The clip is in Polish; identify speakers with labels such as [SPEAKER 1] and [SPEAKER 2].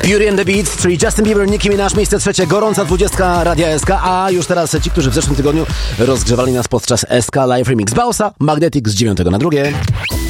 [SPEAKER 1] Beauty and the Beat, czyli Justin Bieber, Nicki Minaj, miejsce trzecie, gorąca 20 Radia SK, a już teraz ci, którzy w zeszłym tygodniu rozgrzewali nas podczas SK Live Remix Bausa, Magnetic z 9 na 2.